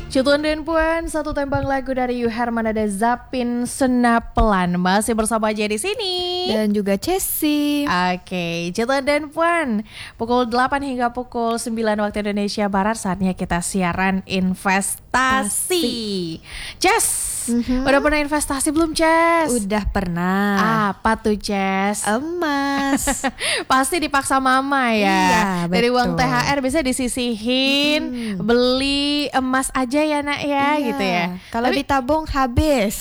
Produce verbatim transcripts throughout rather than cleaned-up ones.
Cutuan dan Puan, satu tembang lagu dari Yu Herman ada Zapin Senapelan. Masih bersama aja di sini. Dan juga Cesi. Oke, Cutuan dan Puan, pukul delapan hingga pukul sembilan waktu Indonesia Barat, saatnya kita siaran investasi. Ces, mm-hmm. udah pernah investasi belum, Ces? Udah pernah. Apa tuh, Ces? Emas. Pasti dipaksa mama ya. Iya, dari betul. uang T H R bisa disisihin, hmm. beli emas aja ya nak ya, iya. gitu ya. Kalau ditabung habis.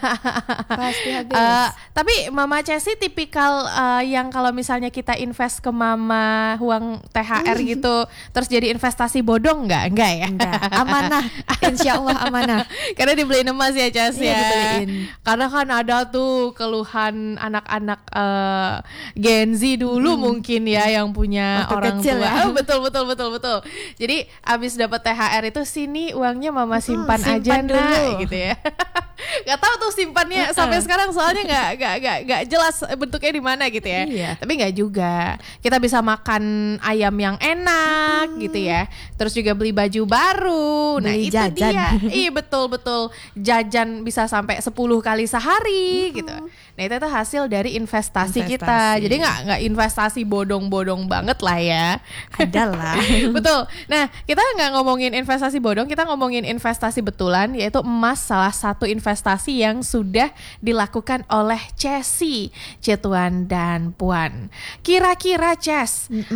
Pasti habis. Uh, tapi Mama Cesi tipikal uh, yang kalau misalnya kita invest ke Mama uang T H R gitu, terus jadi investasi bodong nggak? Enggak ya? Enggak. Amanah. Insya Allah amanah. Karena dibeliin emas ya, Ces iya, ya. Dibeliin. Karena kan ada tuh keluhan anak-anak uh, Gen Z dulu hmm. mungkin ya yang punya waktu orang kecil tua. ya. Oh, betul betul betul betul. Jadi abis dapat T H R itu sini uangnya Mama simpan, hmm, simpan aja dulu. nak, gitu ya. Gak tahu tuh simpannya uh-uh. sampai sekarang soalnya nggak nggak nggak nggak jelas bentuknya di mana gitu ya. Iya. Tapi nggak juga. Kita bisa makan ayam yang enak hmm. gitu ya. Terus juga beli baju baru. Nah beli itu jajan. dia. Iya betul betul. Jajan bisa sampai sepuluh kali sehari hmm. gitu. Nah itu tuh hasil dari investasi, investasi. kita. Jadi nggak nggak investasi bodong-bodong banget lah ya. Adalah. Betul. Nah kita nggak ngomongin investasi bodong, kita ngomongin investasi betulan, yaitu emas, salah satu investasi yang sudah dilakukan oleh Cesi, Cetuan dan Puan. Kira-kira Ces, mm-hmm.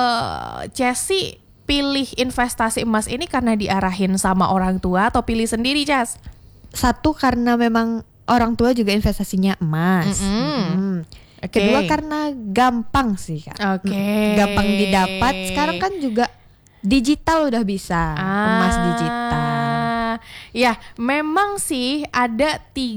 uh, Cesi pilih investasi emas ini karena diarahin sama orang tua atau pilih sendiri, Ces? Satu karena memang orang tua juga investasinya emas. Mm-hmm. Mm-hmm. Okay. Kedua karena gampang sih Kak. Oke. Okay. Gampang didapat. Sekarang kan juga digital udah bisa, ah. emas digital. Ya, memang sih ada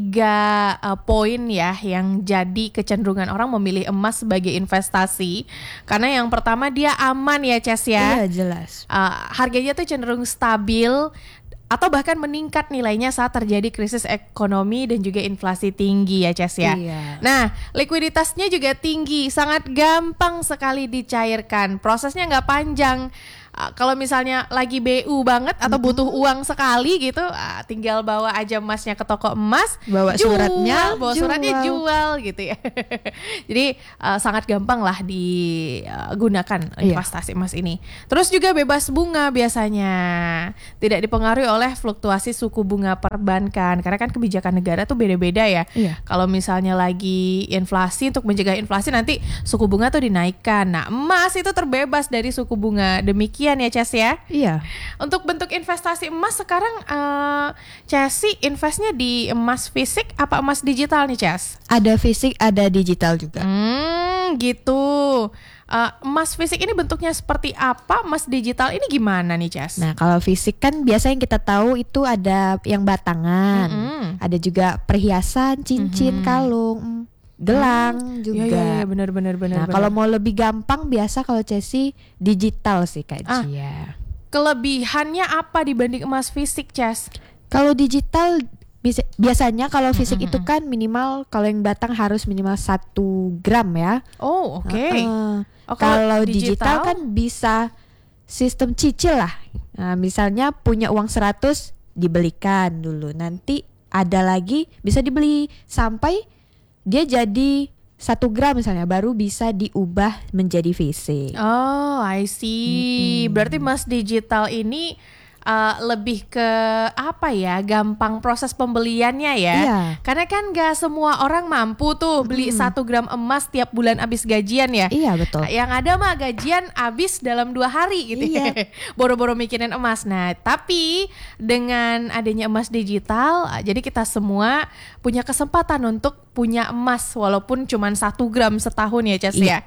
tiga uh, poin ya yang jadi kecenderungan orang memilih emas sebagai investasi. Karena yang pertama dia aman ya, Ces ya. Iya, jelas. Uh, harganya tuh cenderung stabil atau bahkan meningkat nilainya saat terjadi krisis ekonomi dan juga inflasi tinggi ya, Ces ya. Iya. Nah, likuiditasnya juga tinggi, sangat gampang sekali dicairkan. Prosesnya nggak panjang. Uh, kalau misalnya lagi B U banget atau mm-hmm. butuh uang sekali gitu, uh, tinggal bawa aja emasnya ke toko emas, bawa jual, suratnya, bawa jual. suratnya jual gitu ya. Jadi uh, sangat gampang lah digunakan uh, investasi iya. emas ini. Terus juga bebas bunga biasanya, tidak dipengaruhi oleh fluktuasi suku bunga perbankan. Karena kan kebijakan negara tuh beda-beda ya. Iya. Kalau misalnya lagi inflasi, untuk mencegah inflasi nanti suku bunga tuh dinaikkan. Nah emas itu terbebas dari suku bunga. Demikian ya, Ces ya. Iya. Untuk bentuk investasi emas sekarang, uh, Cesi investnya di emas fisik apa emas digital nih, Ces? Ada fisik, ada digital juga. Hmm, gitu. Uh, emas fisik ini bentuknya seperti apa? Emas digital ini gimana nih, Ces? Nah, kalau fisik kan biasa yang kita tahu itu ada yang batangan, mm-hmm. ada juga perhiasan, cincin, mm-hmm. kalung, gelang hmm. juga. Iya, iya, benar benar benar. Nah, kalau mau lebih gampang biasa kalau Cesi digital sih Kak ah, Jia. Kelebihannya apa dibanding emas fisik, Ces? Kalau digital bisa, biasanya kalau fisik mm-hmm. itu kan minimal, kalau yang batang harus minimal satu gram ya. Oh, oke. Okay. Uh, oh, kalau digital? digital kan bisa sistem cicil lah. Nah, misalnya punya uang seratus dibelikan dulu. Nanti ada lagi bisa dibeli sampai dia jadi satu gram misalnya, baru bisa diubah menjadi fisik. Oh, I see. Mm-hmm. Berarti emas digital ini uh, lebih ke apa ya? Gampang proses pembeliannya ya. Iya. Karena kan gak semua orang mampu tuh beli mm. satu gram emas tiap bulan abis gajian ya. Iya betul. Yang ada mah gajian abis dalam dua hari gitu. Iya. Ya. Boro-boro mikirin emas. Nah, tapi dengan adanya emas digital, jadi kita semua punya kesempatan untuk punya emas walaupun cuma satu gram setahun ya, Ces iya. ya.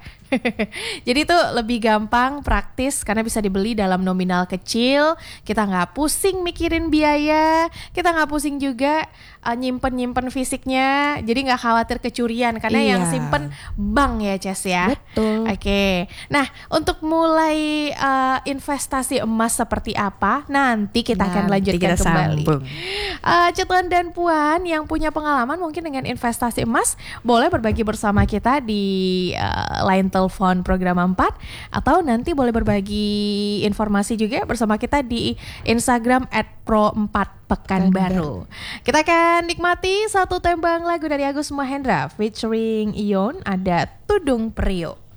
Jadi itu lebih gampang, praktis karena bisa dibeli dalam nominal kecil. Kita nggak pusing mikirin biaya, kita nggak pusing juga uh, nyimpen-nyimpen fisiknya. Jadi nggak khawatir kecurian karena iya. yang simpen bank ya, Ces ya. Betul. Oke. Okay. Nah, untuk mulai uh, investasi emas seperti apa, nanti kita nanti akan lanjutkan kita kembali. Sambung. Uh, Cetuan dan Puan yang punya pengalaman mungkin dengan investasi investasi emas, boleh berbagi bersama kita di uh, line telepon program empat, atau nanti boleh berbagi informasi juga bersama kita di Instagram at pro empat Pekanbaru. Kita akan nikmati satu tembang lagu dari Agus Mahendra featuring Ion, ada Tudung Priok.